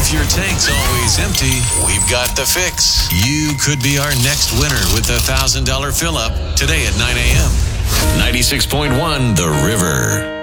If your tank's always empty, we've got the fix. You could be our next winner with the $1,000 fill-up today at 9 a.m. 96.1 The River.